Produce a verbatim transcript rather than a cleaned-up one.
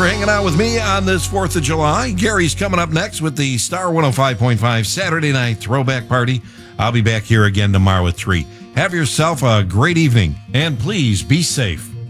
for hanging out with me on this fourth of July. Gary's coming up next with the Star one oh five point five Saturday Night Throwback Party. I'll be back here again tomorrow at three. Have yourself a great evening, and please be safe.